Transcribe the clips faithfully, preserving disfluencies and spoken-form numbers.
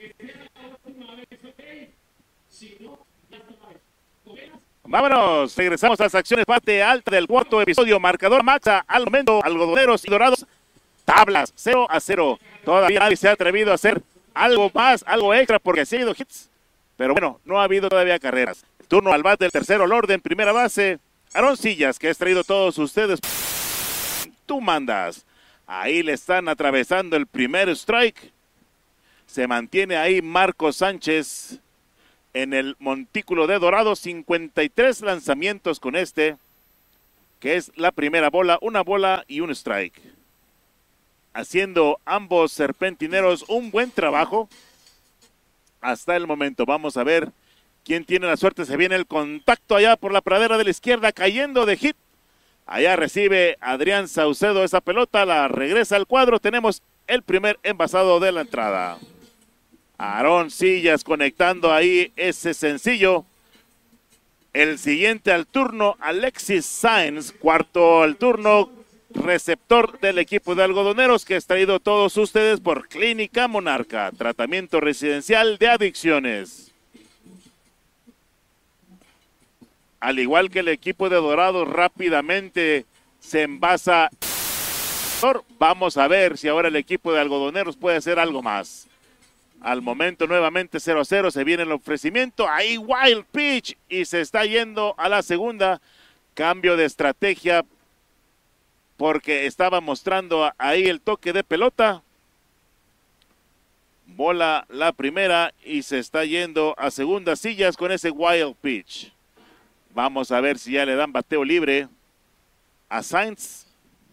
Vámonos, regresamos a las acciones, parte alta del cuarto episodio, marcador Maxa, al momento, algodoneros y dorados, tablas, cero a cero. Todavía nadie se ha atrevido a hacer algo más, algo extra, porque sí ha habido hits, pero bueno, no ha habido todavía carreras. El turno al bate del tercero, Lorden, primera base, Aarón Sillas, que has traído todos ustedes. Tú mandas. Ahí le están atravesando el primer strike. Se mantiene ahí Marco Sánchez en el montículo de Dorado, cincuenta y tres lanzamientos con este, que es la primera bola, una bola y un strike. Haciendo ambos serpentineros un buen trabajo hasta el momento. Vamos a ver quién tiene la suerte. Se viene el contacto allá por la pradera de la izquierda, cayendo de hit. Allá recibe Adrián Saucedo esa pelota, la regresa al cuadro. Tenemos el primer envasado de la entrada. Aarón Sillas conectando ahí ese sencillo. El siguiente al turno, Alexis Sáenz, cuarto al turno, receptor del equipo de algodoneros, que ha traído todos ustedes por Clínica Monarca, tratamiento residencial de adicciones. Al igual que el equipo de Dorados, rápidamente se envasa. Vamos a ver si ahora el equipo de algodoneros puede hacer algo más. Al momento nuevamente cero a cero, se viene el ofrecimiento, ahí wild pitch y se está yendo a la segunda. Cambio de estrategia porque estaba mostrando ahí el toque de pelota. Bola la primera y se está yendo a segunda Sillas con ese wild pitch. Vamos a ver si ya le dan bateo libre a Sainz.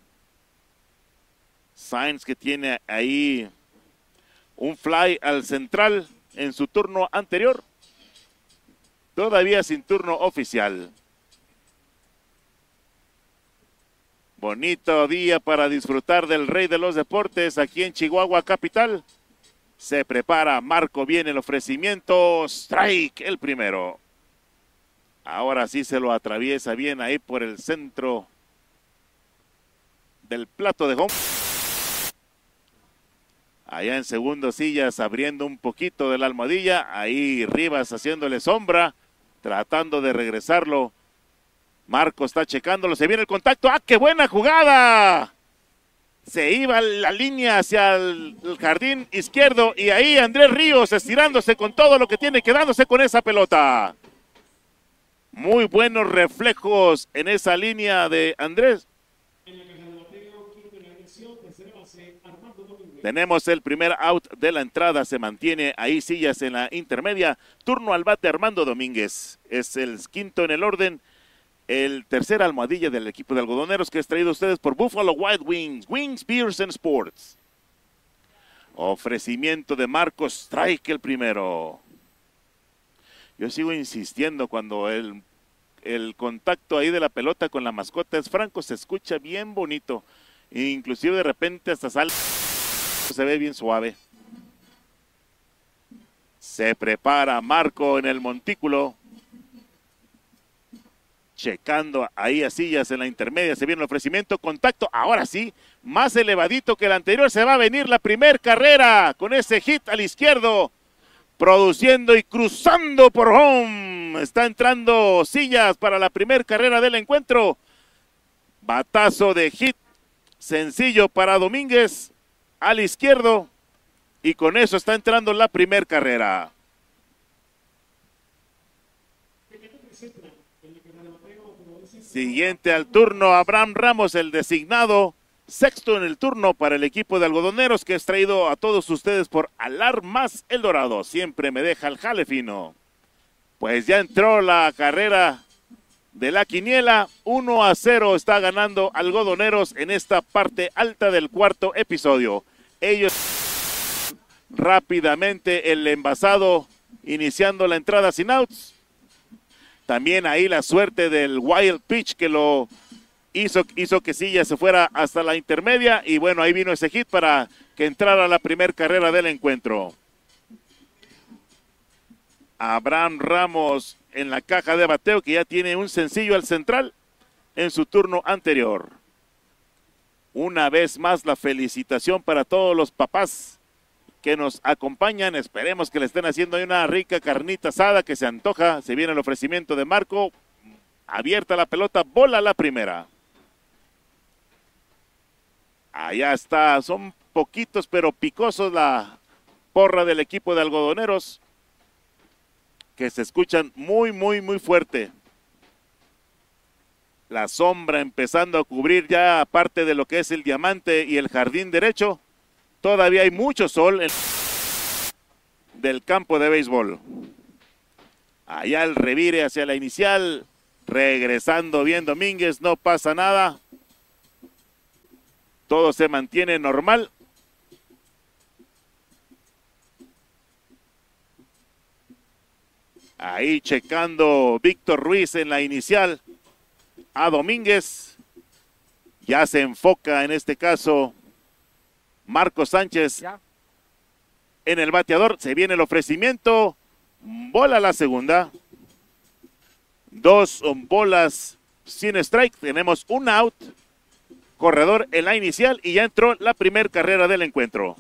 Sainz que tiene ahí un fly al central en su turno anterior. Todavía sin turno oficial. Bonito día para disfrutar del rey de los deportes aquí en Chihuahua capital. Se prepara Marco, viene el ofrecimiento. Strike, el primero. Ahora sí se lo atraviesa bien ahí por el centro del plato de home. Allá en segundo Sillas abriendo un poquito de la almohadilla. Ahí Rivas haciéndole sombra, tratando de regresarlo. Marco está checándolo, se viene el contacto. ¡Ah, qué buena jugada! Se iba la línea hacia el, el jardín izquierdo y ahí Andrés Ríos estirándose con todo lo que tiene, quedándose con esa pelota. Muy buenos reflejos en esa línea de Andrés. Tenemos el primer out de la entrada, se mantiene ahí Sillas en la intermedia. Turno al bate Armando Domínguez, es el quinto en el orden. El tercer almohadilla del equipo de algodoneros que es traído a ustedes por Buffalo Wild Wings, Wings Beers and Sports. Ofrecimiento de Marcos, strike el primero. Yo sigo insistiendo, cuando el, el contacto ahí de la pelota con la mascota es franco, se escucha bien bonito. Inclusive de repente hasta sale, se ve bien suave. Se prepara Marco en el montículo. Checando ahí a Sillas en la intermedia, se viene el ofrecimiento, contacto, ahora sí, más elevadito que el anterior, se va a venir la primer carrera con ese hit al izquierdo, produciendo y cruzando por home, está entrando Sillas para la primer carrera del encuentro, batazo de hit, sencillo para Domínguez, al izquierdo, y con eso está entrando la primer carrera. Siguiente al turno, Abraham Ramos, el designado, sexto en el turno para el equipo de algodoneros que es traído a todos ustedes por Alarmas El Dorado. Siempre me deja el jale fino. Pues ya entró la carrera de la quiniela, uno a cero está ganando algodoneros en esta parte alta del cuarto episodio. Ellos rápidamente el envasado iniciando la entrada sin outs. También ahí la suerte del wild pitch que lo hizo, hizo que Sillas se fuera hasta la intermedia. Y bueno, ahí vino ese hit para que entrara la primera carrera del encuentro. Abraham Ramos en la caja de bateo, que ya tiene un sencillo al central en su turno anterior. Una vez más la felicitación para todos los papás que nos acompañan. Esperemos que le estén haciendo ahí una rica carnita asada que se antoja. Se viene el ofrecimiento de Marco. Abierta la pelota, bola la primera. Allá está, son poquitos pero picosos la porra del equipo de algodoneros, que se escuchan muy, muy, muy fuerte. La sombra empezando a cubrir ya parte de lo que es el diamante y el jardín derecho. Todavía hay mucho sol en del campo de béisbol. Allá el revire hacia la inicial. Regresando bien Domínguez, no pasa nada. Todo se mantiene normal. Ahí checando Víctor Ruiz en la inicial a Domínguez. Ya se enfoca en este caso Marco Sánchez ya en el bateador. Se viene el ofrecimiento. Bola la segunda. Dos bolas sin strike. Tenemos un out. Corredor en la inicial y ya entró la primera carrera del encuentro.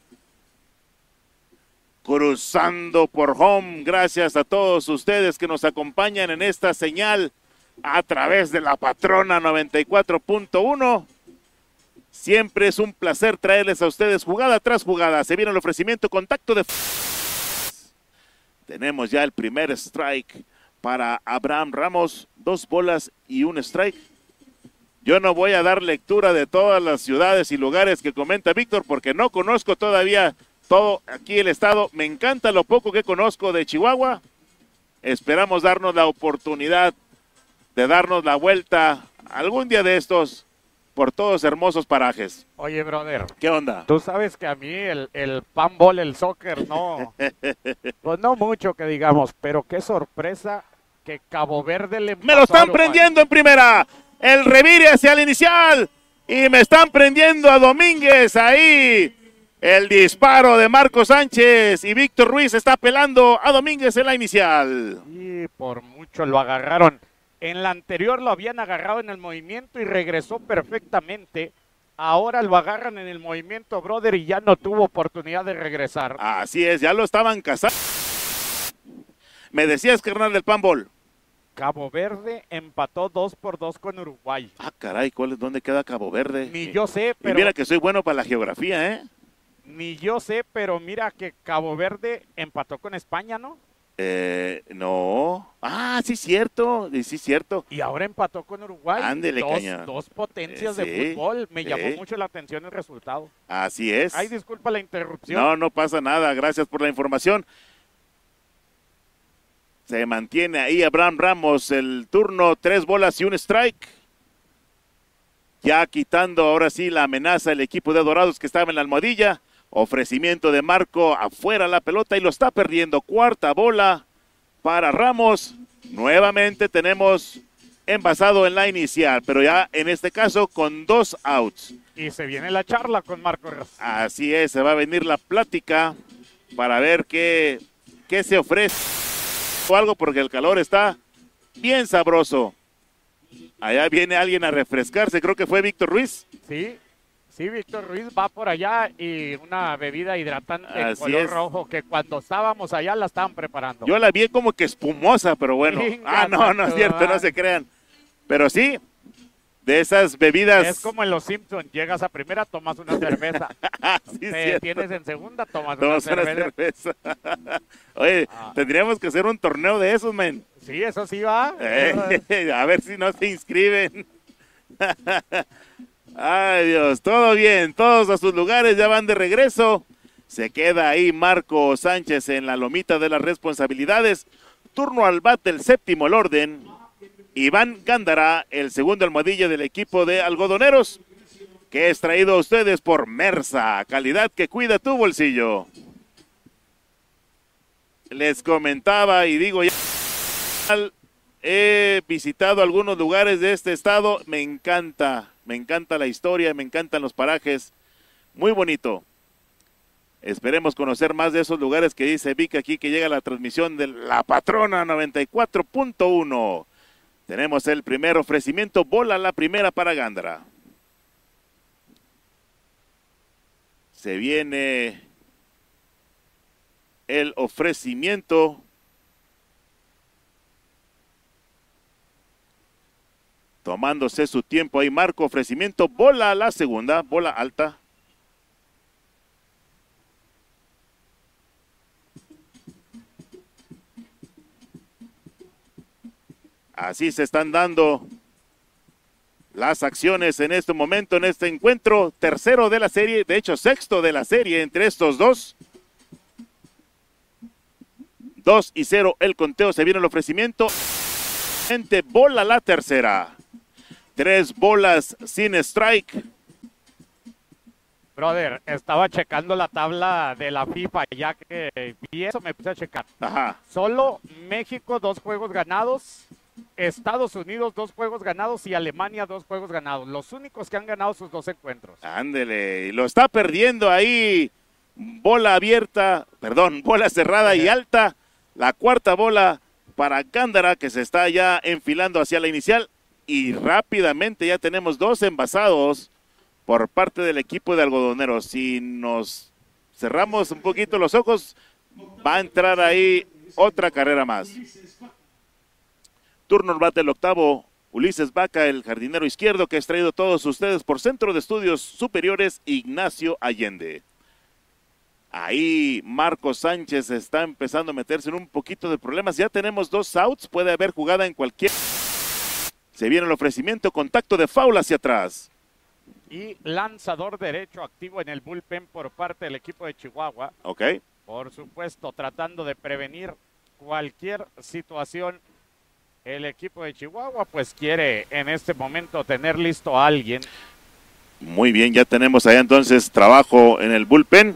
Cruzando por home. Gracias a todos ustedes que nos acompañan en esta señal a través de la Patrona noventa y cuatro punto uno. Siempre es un placer traerles a ustedes jugada tras jugada. Se viene el ofrecimiento, contacto de... Tenemos ya el primer strike para Abraham Ramos. Dos bolas y un strike. Yo no voy a dar lectura de todas las ciudades y lugares que comenta Víctor porque no conozco todavía todo aquí el estado. Me encanta lo poco que conozco de Chihuahua. Esperamos darnos la oportunidad de darnos la vuelta algún día de estos por todos hermosos parajes. Oye, brother. ¿Qué onda? Tú sabes que a mí el, el panball, el soccer, no, pues no mucho que digamos, pero qué sorpresa que Cabo Verde le ¡Me lo están prendiendo en primera! El revire hacia el inicial y me están prendiendo a Domínguez ahí. El disparo de Marco Sánchez y Víctor Ruiz está pelando a Domínguez en la inicial. Y por mucho lo agarraron. En la anterior lo habían agarrado en el movimiento y regresó perfectamente. Ahora lo agarran en el movimiento, brother, y ya no tuvo oportunidad de regresar. Así es, ya lo estaban cazando. Me decías, carnal, del panball. Cabo Verde empató dos por dos con Uruguay. Ah, caray, ¿cuál es, ¿dónde queda Cabo Verde? Ni yo sé, Y pero... mira que soy bueno para la geografía, ¿eh? Ni yo sé, pero mira que Cabo Verde empató con España, ¿no? Eh, no. Ah, sí, cierto, sí, cierto. Y ahora empató con Uruguay. Ándele, dos, caña. dos potencias Eh, de sí, fútbol. Me sí. llamó mucho la atención el resultado. Así es. Ay, disculpa la interrupción. No, no pasa nada, gracias por la información. Se mantiene ahí Abraham Ramos, el turno, tres bolas y un strike. Ya quitando ahora sí la amenaza el equipo de Dorados que estaba en la almohadilla. Ofrecimiento de Marco, afuera la pelota y lo está perdiendo. Cuarta bola para Ramos. Nuevamente tenemos envasado en la inicial, pero ya en este caso con dos outs. Y se viene la charla con Marco Ros. Así es, se va a venir la plática para ver qué, qué se ofrece o algo, porque el calor está bien sabroso. Allá viene alguien a refrescarse, creo que fue Víctor Ruiz. Sí, sí, Víctor Ruiz va por allá y una bebida hidratante de Así color es. rojo que cuando estábamos allá la estaban preparando. Yo la vi como que espumosa, pero bueno. Venga, Ah, no, no es tu cierto, no madre. se crean. Pero sí, de esas bebidas. Es como en Los Simpsons, llegas a primera, tomas una cerveza. Sí, Te cierto. tienes en segunda, tomas Tomas una una cerveza. cerveza. Oye, Ah. tendríamos que hacer un torneo de esos, men. Sí, eso sí va. Eh, a ver si no se inscriben. Ay, Dios, todo bien, todos a sus lugares, ya van de regreso. Se queda ahí Marco Sánchez en la lomita de las responsabilidades. Turno al bate, el séptimo el orden. Iván Gándara, el segundo almohadilla del equipo de algodoneros, que es traído a ustedes por Mersa, calidad que cuida tu bolsillo. Les comentaba y digo ya, he visitado algunos lugares de este estado, me encanta, me encanta la historia, me encantan los parajes, muy bonito. Esperemos conocer más de esos lugares que dice Vic aquí que llega la transmisión de La Patrona noventa y cuatro punto uno. Tenemos el primer ofrecimiento, bola la primera para el ofrecimiento. Tomándose su tiempo ahí Marco, ofrecimiento, bola a la segunda, bola alta. Así se están dando las acciones en este momento, en este encuentro, tercero de la serie, de hecho sexto de la serie entre estos dos. dos y cero el conteo, se viene el ofrecimiento. Bola la tercera. Tres bolas sin strike. Brother, estaba checando la tabla de la FIFA, ya que vi eso me puse a checar. Ajá. Solo México, dos juegos ganados. Estados Unidos, dos juegos ganados, y Alemania, dos juegos ganados. Los únicos que han ganado sus dos encuentros. Ándele, y lo está perdiendo ahí. Bola abierta, perdón, bola cerrada y alta. La cuarta bola para Gándara, que se está ya enfilando hacia la inicial. Y rápidamente ya tenemos dos envasados por parte del equipo de Algodoneros. Si nos cerramos un poquito los ojos, va a entrar ahí otra carrera más. Turno bate el octavo, Ulises Vaca, el jardinero izquierdo, que ha traído a todos ustedes por Centro de Estudios Superiores Ignacio Allende. Ahí Marco Sánchez está empezando a meterse en un poquito de problemas. Ya tenemos dos outs, puede haber jugada en cualquier... Se viene el ofrecimiento, contacto de foul hacia atrás. Y lanzador derecho activo en el bullpen por parte del equipo de Chihuahua. Ok. Por supuesto, tratando de prevenir cualquier situación. El equipo de Chihuahua pues quiere en este momento tener listo a alguien. Muy bien, ya tenemos allá entonces trabajo en el bullpen.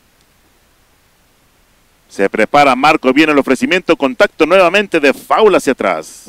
Se prepara Marco, viene el ofrecimiento, contacto nuevamente de foul hacia atrás.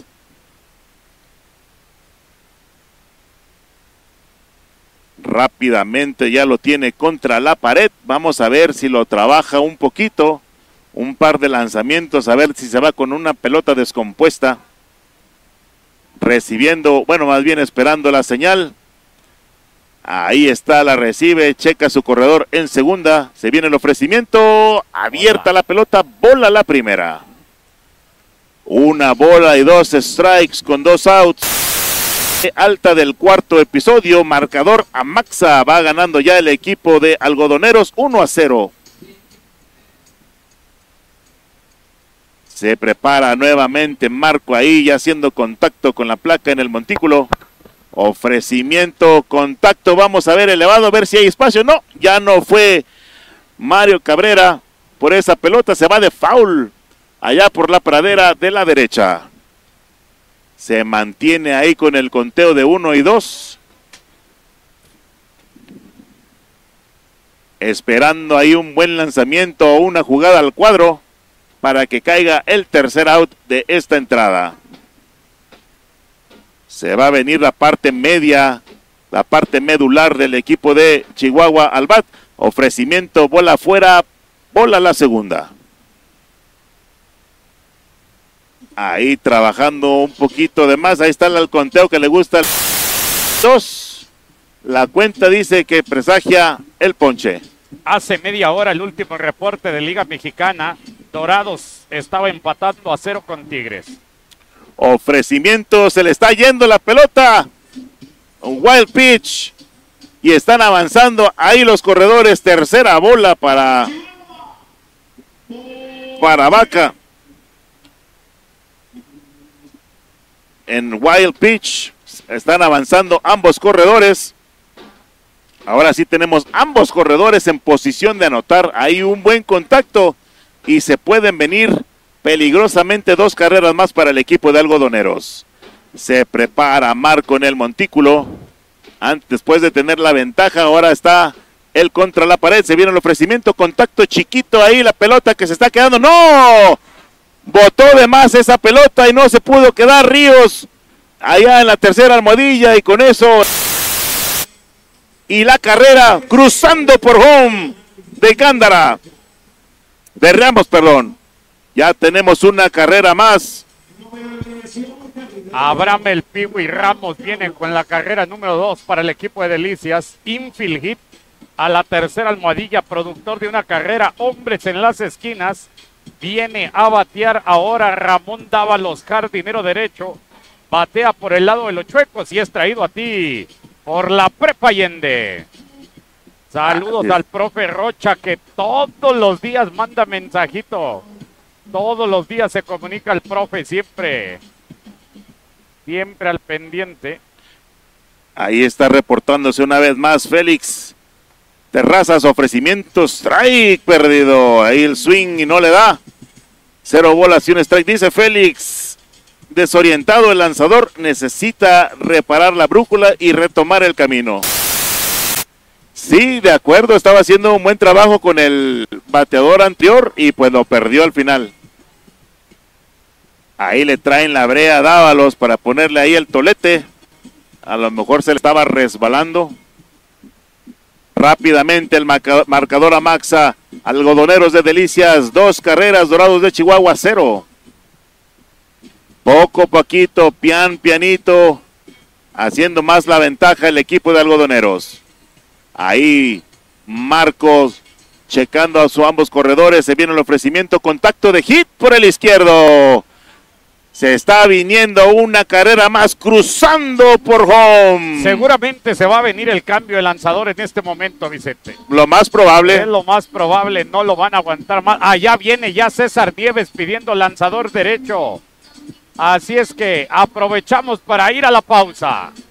Rápidamente ya lo tiene contra la pared. Vamos a ver si lo trabaja un poquito. Un par de lanzamientos, a ver si se va con una pelota descompuesta. Recibiendo, bueno, más bien esperando la señal. Ahí está, la recibe, checa su corredor en segunda. Se viene el ofrecimiento, abierta la pelota, bola la primera. Una bola y dos strikes con dos outs. Alta del cuarto episodio, marcador a Maxa, va ganando ya el equipo de Algodoneros uno a cero. Se prepara nuevamente Marco ahí, ya haciendo contacto con la placa en el montículo. Ofrecimiento, contacto, vamos a ver elevado, a ver si hay espacio. No, ya no fue Mario Cabrera por esa pelota, se va de foul allá por la pradera de la derecha. Se mantiene ahí con el conteo de uno y dos. Esperando ahí un buen lanzamiento o una jugada al cuadro para que caiga el tercer out de esta entrada. Se va a venir la parte media, la parte medular del equipo de Chihuahua al bat. Ofrecimiento, bola afuera, bola la segunda. Ahí trabajando un poquito de más. Ahí está el conteo que le gusta. Dos. La cuenta dice que presagia el ponche. Hace media hora el último reporte de Liga Mexicana. Dorados estaba empatando a cero con Tigres. Ofrecimiento, se le está yendo la pelota. Un wild pitch. Y están avanzando ahí los corredores. Tercera bola para, para Vaca. En wild pitch están avanzando ambos corredores. Ahora sí tenemos ambos corredores en posición de anotar. Hay un buen contacto y se pueden venir peligrosamente dos carreras más para el equipo de Algodoneros. Se prepara Marco en el montículo. Antes, después de tener la ventaja, ahora está él contra la pared. Se viene el ofrecimiento, contacto chiquito ahí, la pelota que se está quedando. ¡No! Botó de más esa pelota y no se pudo quedar Ríos allá en la tercera almohadilla, y con eso y la carrera cruzando por home de Gándara, de Ramos, perdón. Ya tenemos una carrera más. Abraham El Piwi Ramos viene con la carrera número dos para el equipo de Delicias. Infield hit a la tercera almohadilla, productor de una carrera, hombres en las esquinas. Viene a batear ahora Ramón Dávalos, jardinero derecho. Batea por el lado de los chuecos y es traído a ti por la Prepa Allende. Saludos al profe Rocha, que todos los días manda mensajito. Todos los días se comunica al profe, siempre. Siempre al pendiente. Ahí está reportándose una vez más Félix Terrazas, ofrecimiento, strike perdido. Ahí el swing y no le da. Cero bolas y un strike, dice Félix. Desorientado el lanzador, necesita reparar la brújula y retomar el camino. Sí, de acuerdo, estaba haciendo un buen trabajo con el bateador anterior y pues lo perdió al final. Ahí le traen la brea a Dávalos para ponerle ahí el tolete. A lo mejor se le estaba resbalando. Rápidamente el marcador a Maxa. Algodoneros de Delicias, dos carreras, Dorados de Chihuahua, cero. Poco a poquito, pian, pianito, haciendo más la ventaja el equipo de Algodoneros. Ahí Marcos checando a sus ambos corredores, se viene el ofrecimiento, contacto de hit por el izquierdo. Se está viniendo una carrera más cruzando por home. Seguramente se va a venir el cambio de lanzador en este momento, Vicente. Lo más probable. Es lo más probable, no lo van a aguantar más. Allá viene ya César Nieves pidiendo lanzador derecho. Así es que aprovechamos para ir a la pausa.